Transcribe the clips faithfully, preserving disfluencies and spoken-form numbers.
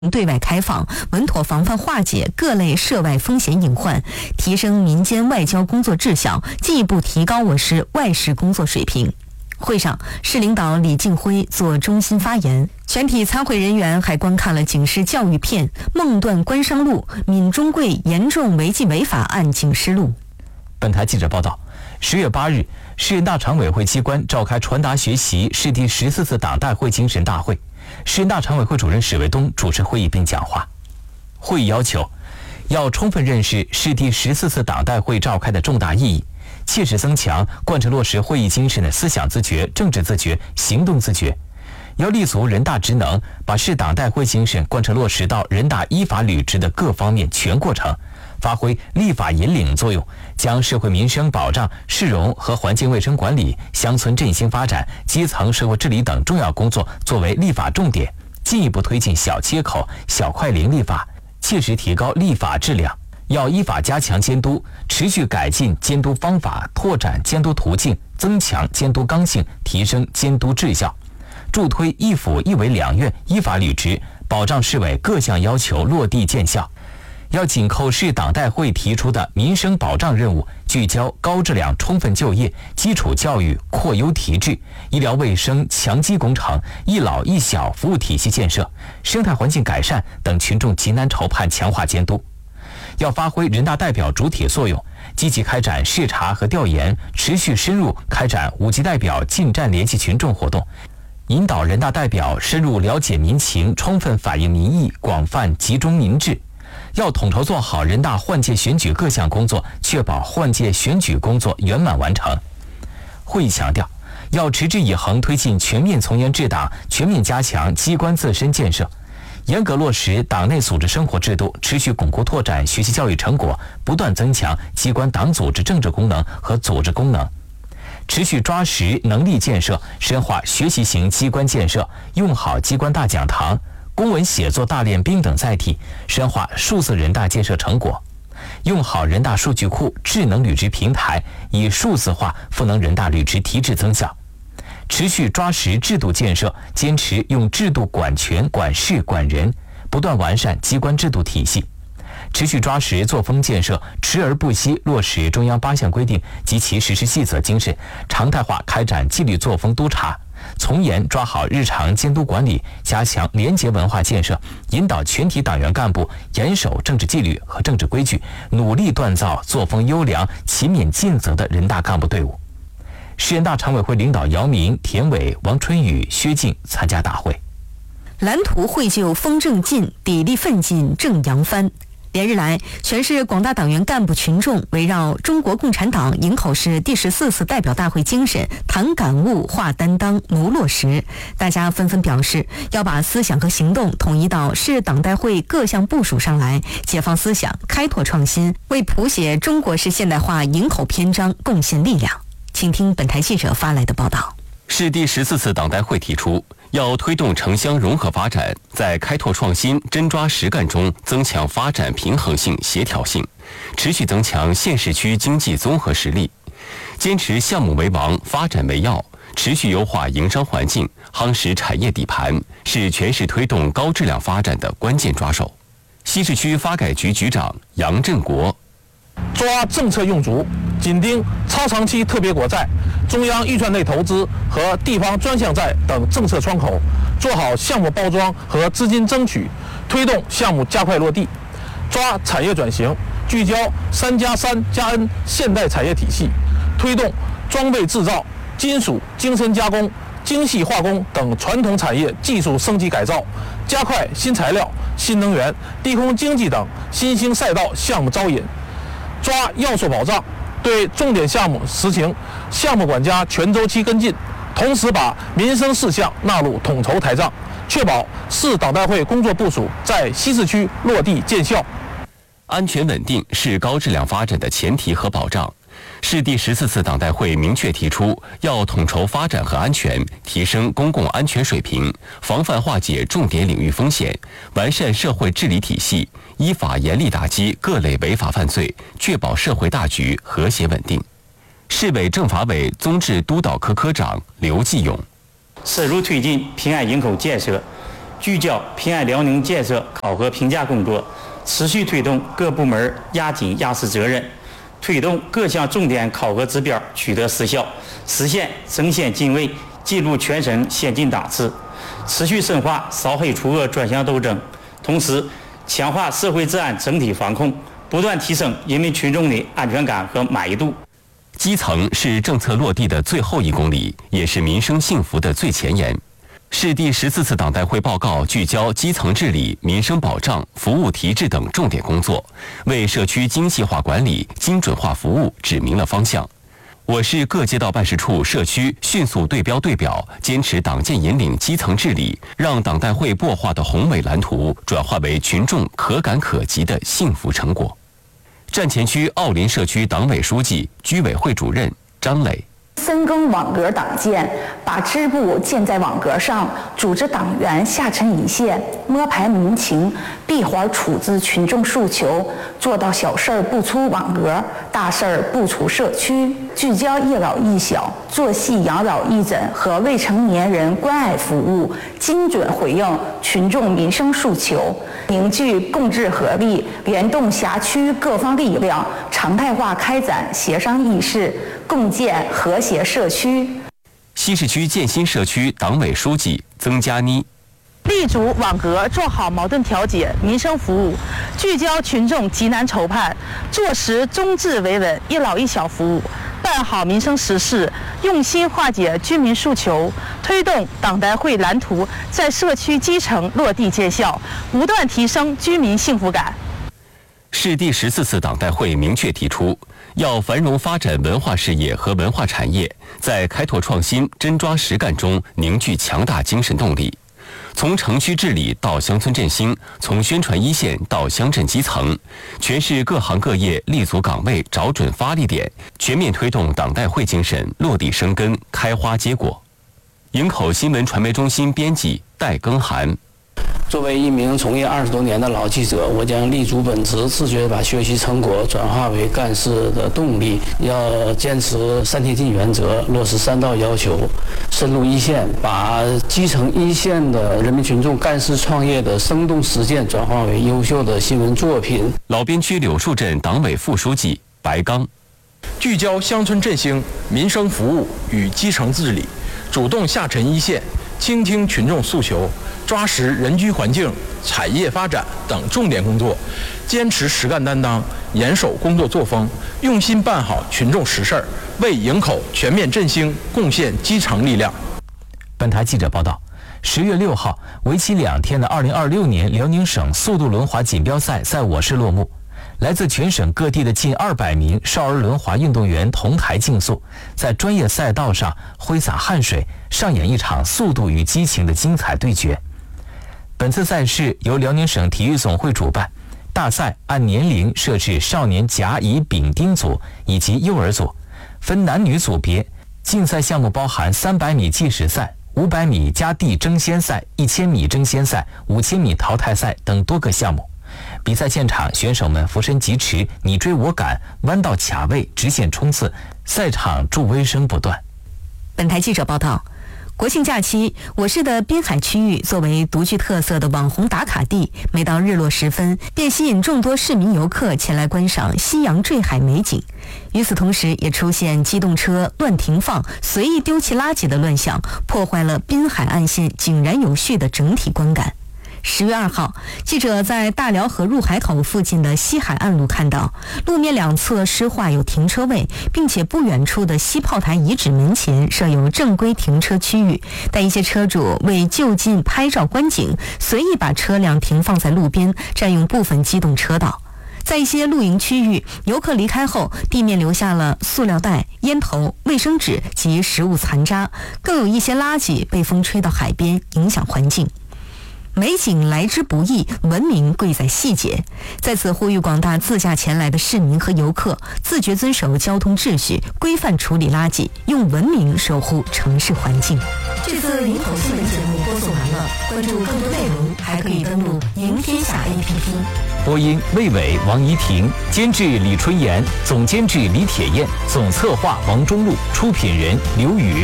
对外开放，稳妥防范化解各类涉外风险隐患，提升民间外交工作质效，进一步提高我市外事工作水平。会上，市领导李敬辉作中心发言，全体参会人员还观看了警示教育片《梦断官商路》闵中贵严重违纪违法案警示录。 本台记者报道，十月八日，市人大常委会机关召开传达学习市第十四次党代会精神大会。市人大常委会主任史卫东主持会议并讲话。会议要求，要充分认识市第十四次党代会召开的重大意义，切实增强贯彻落实会议精神的思想自觉、政治自觉、行动自觉。要立足人大职能，把市党代会精神贯彻落实到人大依法履职的各方面全过程，发挥立法引领作用，将社会民生保障、市容和环境卫生管理、乡村振兴发展、基层社会治理等重要工作作为立法重点，进一步推进小切口、小快灵立法，切实提高立法质量。要依法加强监督，持续改进监督方法，拓展监督途径，增强监督刚性，提升监督质效，助推一府一委两院依法履职，保障市委各项要求落地见效。要紧扣市党代会提出的民生保障任务，聚焦高质量充分就业、基础教育扩优提质、医疗卫生强基工程、一老一小服务体系建设、生态环境改善等群众急难愁盼强化监督。要发挥人大代表主体作用，积极开展视察和调研，持续深入开展五级代表进站联系群众活动，引导人大代表深入了解民情，充分反映民意，广泛集中民智。要统筹做好人大换届选举各项工作，确保换届选举工作圆满完成。会议强调，要持之以恒推进全面从严治党，全面加强机关自身建设，严格落实党内组织生活制度，持续巩固拓展学习教育成果，不断增强机关党组织政治功能和组织功能，持续抓实能力建设，深化学习型机关建设，用好机关大讲堂、公文写作大练兵等载体，深化数字人大建设成果，用好人大数据库智能履职平台，以数字化赋能人大履职提质增效。持续抓实制度建设，坚持用制度管权、管事、管人，不断完善机关制度体系。持续抓实作风建设，持而不息落实中央八项规定及其实施细则精神，常态化开展纪律作风督查，从严抓好日常监督管理，加强廉洁文化建设，引导全体党员干部严守政治纪律和政治规矩，努力锻造作风优良、勤勉尽责的人大干部队伍。市人大常委会领导姚明、田伟、王春雨、薛静参加大会。 蓝图绘就风正劲，砥砺奋进正扬帆。连日来，全市广大党员干部群众围绕中国共产党营口市第十四次代表大会精神谈感悟、话担当、谋落实，大家纷纷表示要把思想和行动统一到市党代会各项部署上来，解放思想，开拓创新，为谱写中国式现代化营口篇章贡献力量。请听本台记者发来的报道。 市第十四次党代会提出，要推动城乡融合发展，在开拓创新、真抓实干中增强发展平衡性、协调性，持续增强县市区经济综合实力，坚持项目为王、发展为要，持续优化营商环境，夯实产业底盘，是全市推动高质量发展的关键抓手。西市区发改局局长杨振国： 抓政策用足，紧盯超长期特别国债、中央预算内投资和地方专项债等政策窗口，做好项目包装和资金争取，推动项目加快落地。抓产业转型，聚焦三加三加 N 现代产业体系，推动装备制造、金属、精深加工、精细化工等传统产业技术升级改造，加快新材料、新能源、低空经济等新兴赛道项目招引。抓要素保障，对重点项目实行项目管家全周期跟进，同时把民生事项纳入统筹台账，确保市党代会工作部署在西市区落地见效。 安全稳定是高质量发展的前提和保障。市第十四次党代会明确提出，要统筹发展和安全，提升公共安全水平，防范化解重点领域风险，完善社会治理体系，依法严厉打击各类违法犯罪，确保社会大局和谐稳定。市委政法委综治督导科科长刘继勇： 深入推进平安营口建设， 聚焦平安辽宁建设考核评价工作，持续推动各部门压紧压实责任，推动各项重点考核指标取得实效，实现争先进卫，进入全省先进档次，持续深化扫黑除恶专项斗争，同时强化社会治安整体防控，不断提升人民群众的安全感和满意度。 基层是政策落地的最后一公里，也是民生幸福的最前沿。市第十四次党代会报告聚焦基层治理、民生保障、服务提质等重点工作，为社区精细化管理、精准化服务指明了方向。我市各街道办事处、社区迅速对标对表，坚持党建引领基层治理，让党代会擘画的宏伟蓝图转化为群众可感可及的幸福成果。站前区奥林社区党委书记、居委会主任张磊。 深耕网格党建，把支部建在网格上，组织党员下沉一线，摸排民情，闭环处置群众诉求，做到小事儿不出网格，大事儿不出社区，聚焦一老一小、作息养老义诊和未成年人关爱服务，精准回应群众民生诉求，凝聚共治合力，联动辖区各方力量，常态化开展协商议事，共建和谐社区。 西市区建新社区党委书记曾佳妮。 立足网格，做好矛盾调解、民生服务，聚焦群众急难愁盼，做实中治维稳、一老一小服务，办好民生实事，用心化解居民诉求，推动党代会蓝图在社区基层落地见效，不断提升居民幸福感。 市第十四次党代会明确提出，要繁荣发展文化事业和文化产业，在开拓创新、真抓实干中凝聚强大精神动力。从城区治理到乡村振兴，从宣传一线到乡镇基层，全市各行各业立足岗位，找准发力点，全面推动党代会精神落地生根、开花结果。营口新闻传媒中心编辑戴耕涵。 作为一名从业二十多年的老记者，我将立足本职，自觉地把学习成果转化为干事的动力。要坚持三贴近原则，落实三道要求，深入一线，把基层一线的人民群众干事创业的生动实践转化为优秀的新闻作品。 老边区柳树镇党委副书记白刚。 聚焦乡村振兴、民生服务与基层治理，主动下沉一线，倾听群众诉求，抓实人居环境、产业发展等重点工作，坚持实干担当，严守工作作风，用心办好群众实事儿，为营口全面振兴贡献基层力量。 本台记者报道，十月六号，为期两天的二零二六年辽宁省速度轮滑锦标赛在我市落幕。来自全省各地的近二百名少儿轮滑运动员同台竞速，在专业赛道上挥洒汗水，上演一场速度与激情的精彩对决。本次赛事由辽宁省体育总会主办，大赛按年龄设置少年甲乙丙丁组以及幼儿组，分男女组别。竞赛项目包含三百米计时赛、五百米加地争先赛、一千米争先赛、五千米淘汰赛等多个项目。比赛现场，选手们俯身疾驰，你追我赶，弯道卡位，直线冲刺，赛场助威声不断。 本台记者报道，国庆假期，我市的滨海区域作为独具特色的网红打卡地，每到日落时分，便吸引众多市民游客前来观赏夕阳坠海美景。与此同时，也出现机动车乱停放、随意丢弃垃圾的乱象，破坏了滨海岸线井然有序的整体观感。十月二号，记者在大辽河入海口附近的西海岸路看到，路面两侧施划有停车位，并且不远处的西炮台遗址门前设有正规停车区域，但一些车主为就近拍照观景，随意把车辆停放在路边，占用部分机动车道。在一些露营区域，游客离开后，地面留下了塑料袋、烟头、卫生纸及食物残渣，更有一些垃圾被风吹到海边，影响环境。美景来之不易，文明贵在细节。在此呼吁广大自驾前来的市民和游客，自觉遵守交通秩序，规范处理垃圾，用文明守护城市环境。这次营口新闻节目播送完了，关注更多内容还可以登录赢天下 A P P。 播音魏伟、王怡婷，监制李春妍，总监制李铁燕，总策划王中路，出品人刘宇。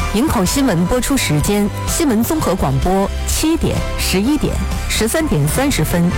营口新闻播出时间：新闻综合广播七点、十一点、十三点三十分。